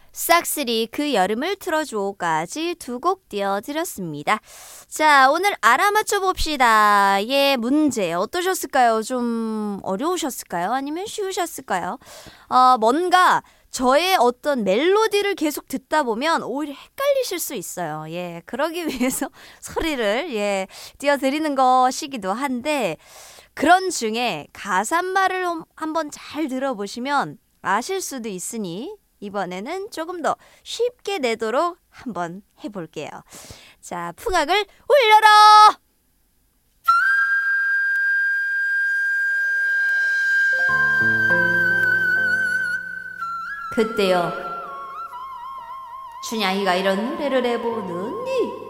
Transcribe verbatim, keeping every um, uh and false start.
싹쓸이 그 여름을 틀어줘까지 두 곡 띄워드렸습니다. 자, 오늘 알아맞혀 봅시다. 예, 문제 어떠셨을까요? 좀 어려우셨을까요? 아니면 쉬우셨을까요? 어, 뭔가 저의 어떤 멜로디를 계속 듣다 보면 오히려 헷갈리실 수 있어요. 예, 그러기 위해서 소리를 예 띄워드리는 것이기도 한데, 그런 중에 가사말을 한번 잘 들어보시면 아실 수도 있으니 이번에는 조금 더 쉽게 내도록 한번 해볼게요. 자, 풍악을 울려라! 그때요, 춘향이가 이런 노래를 해보느니